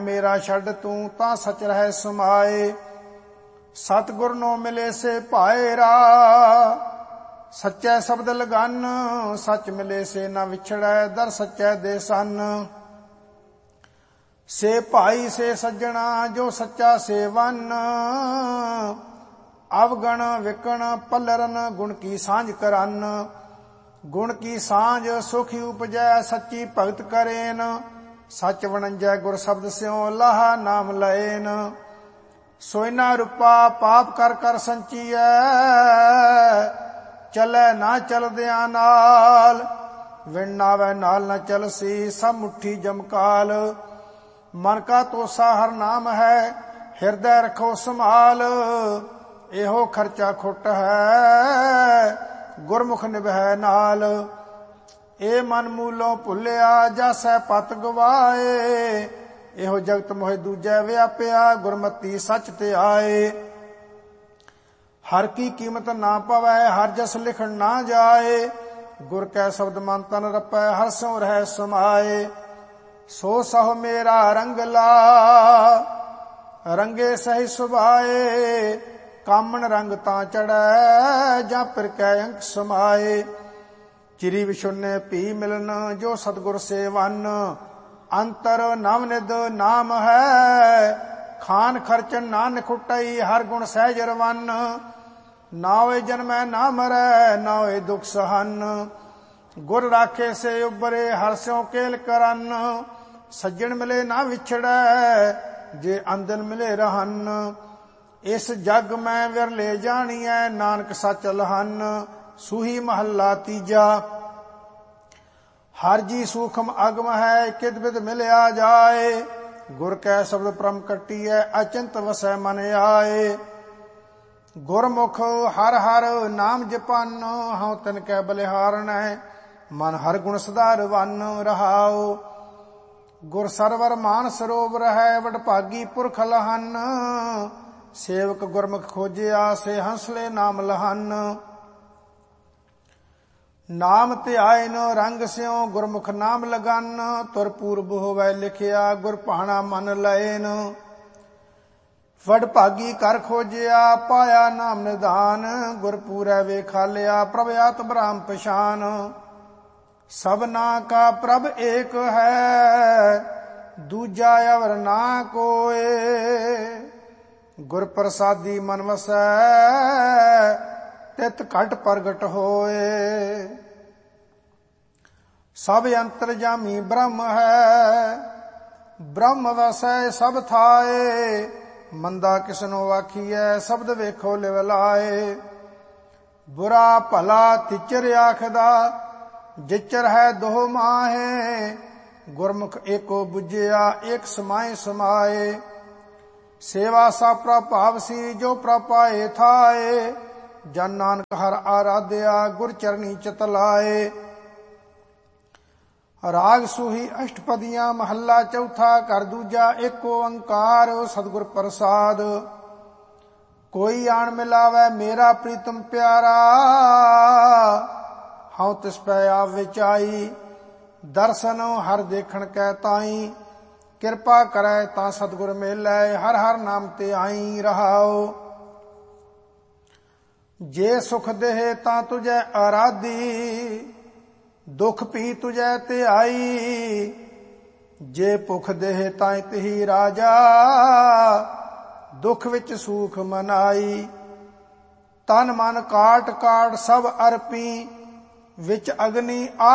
मेरा छड़ तू तां सच रह समाए। सतगुर नो मिले से भाएरा, सच्चै शब्द लगन। सच मिले से न विछड़ै, दर सच्चै दे सन। से भाई से सज्जणा जो सच्चा सेवन। अवगण विकण पलरन गुण की सांझ करन। गुण की सांझ सुखी उपजै सच्ची भगत करेन। सच वणंजै गुर शब्द स्यों लाहा नाम लएन। सोइना रूपा पाप कर कर संचीਐ, चलै ना चलदियां नाल। विण नावै नाल न चलसी, सब मुट्ठी जमकाल। मन का तोसा हर नाम है, हिरदै रखो संभाल। एहो खर्चा खुट है, गुरमुख निभै नाल। ए मन मूलों भुलिया, जासै पत गवाए। एहो जगत मोहि दूजै व्यापिया, गुरमति सच ते आए। हर की कीमत ना पवै, हर जस लिखण ना जाए। गुर कै शब्द मन तन रपै, हर स्यों रह समाए। सो सहो मेरा रंगला, रंगे सही सुभाए। कामन रंग तां चढ़ै, जां पिर कै अंक समाए। चिरी विशुन्ने पी मिलन, जो सतगुर सेवन। अंतर नवनिध नाम है, खान खर्चन ना निखुटई। हर गुण सहज रवन, ना होए जन्मै ना मरै, ना होए दुख सहन। गुर राखे से उबरे, हर स्यों केल करन। सज्जन मिले ना विछड़ै, जे अंदन मिले रहन। इस जग में विरले जानिए, नानक सच लहन। सूही महला तीजा। हर जी सूखम अगम है, किद बिद मिलया जाए। गुर कै शब्द परम कटिए, अचिंत वसै मन आए। गुरमुख हर हर नाम जपन, हऊँ तिन कै बलिहारण। मन हर गुण सदारवन रहाओ। गुर सरवर मान सरोवर है, वडभागी पुरख लहन। सेवक गुरमुख खोजिया, से हंसले नाम लहन। नाम ध्यान रंग स्यों, गुरमुख नाम लगन। तुर पूर्व होवै लिखिया, गुर भाणा मन लएन। वडभागी कर खोजिया, पाया नाम निधान। गुर पूरै वेखालिया, प्रभ आत ब्रह्म पछान। सबना का प्रभ एक है, दूजा अवर ना कोय। गुर प्रसादी मन वसै, तित घट प्रगट होए। सब अंतरजामी ब्रह्म है, ब्रह्म वसै सब थाए। मंदा किसनो आखिए, शब्द वेखो लिव लाए। बुरा भला तिचर आखदा, जिचर है दोह माहे। गुरमुख एको बुझिया, एक समाए समाए। सेवा सा प्रभावसी, जो प्रपाए थाए। जन नानक हर आराध्या, गुर चरनी चित लाए। राग सूही अष्टपदियां, महला चौथा कर दूजा। एक ओंकार सतगुर प्रसाद। कोई आन मिलावै, मेरा प्रीतम प्यारा। हऊँ तिस पै आप विचाई, दर्शन हर देखण कै ताई। किरपा करै तां सतगुर मेलै, हर हर नाम ते आई रहाओ। जे सुख देह तां तुझै आराधी, दुख पी तुझै ते आई। जे भुख देह तां तिही राजा, दुख विच सूख मनाई। तन मन काट काट सब अर्पी, विच अग्नि